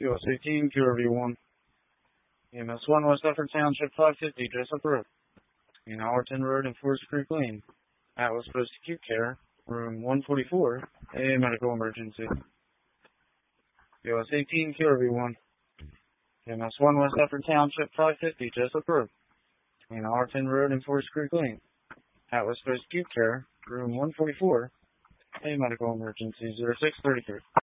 US 18, QRV1. EMS 1, West Effort Township 550, Jessup Road. In Allerton Road and Forest Creek Lane. Atlas Post Acute Care, room 144, a medical emergency. US 18, QRV1. EMS 1, West Effort Township 550, Jessup Road. In Allerton Road and Forest Creek Lane. Atlas Post Acute Care, room 144, a medical emergency, 0633.